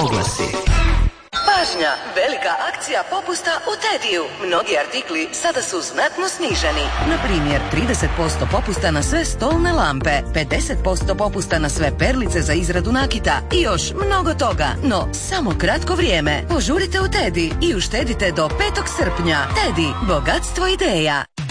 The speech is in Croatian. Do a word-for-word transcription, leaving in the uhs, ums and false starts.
oglasi. Pažnja! Velika akcija popusta u Tediju. Mnogi artikli sada su znatno sniženi. Na primjer, trideset posto popusta na sve stolne lampe, pedeset posto popusta na sve perlice za izradu nakita i još mnogo toga. No, samo kratko vrijeme. Požurite u Tedi i uštedite do petog srpnja. Tedi, bogatstvo ideja.